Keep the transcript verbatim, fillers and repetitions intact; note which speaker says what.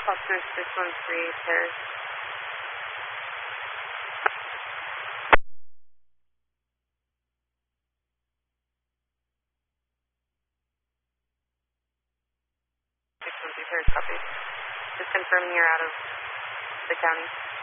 Speaker 1: Foster six one three, Paris. six one three, Paris, copy. Just confirming you're out of the county.